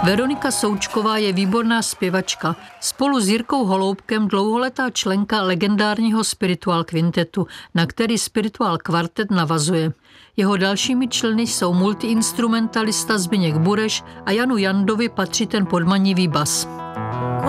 Veronika Součková je výborná zpěvačka. Spolu s Jirkou Holoubkem dlouholetá členka legendárního Spiritual Quintetu, na který Spiritual Quartet navazuje. Jeho dalšími členy jsou multiinstrumentalista Zbyněk Bureš a Janu Jandovi patří ten podmanivý bas.